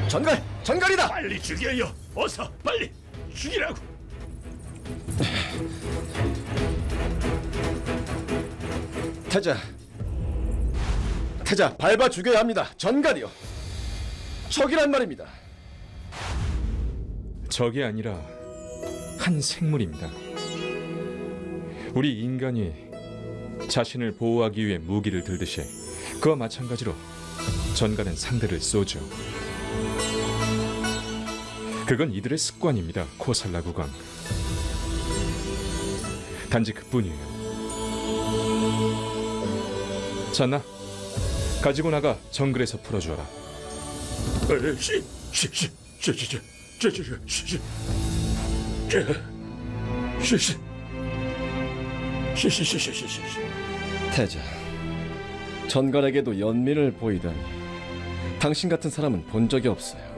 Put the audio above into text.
전갈이다. 빨리 죽여요. 어서 빨리 죽이라고. 태자 밟아 죽여야 합니다. 전갈이요. 적이란 말입니다. 적이 아니라 한 생물입니다. 우리 인간이 자신을 보호하기 위해 무기를 들듯이 그와 마찬가지로 전갈은 상대를 쏘죠. 그건 이들의 습관입니다. 코살라국왕. 단지 그뿐이에요. 잔나, 가지고 나가 정글에서 풀어주어라. 태자, 전갈에게도 연민을 보이다니 당신 같은 사람은 본 적이 없어요.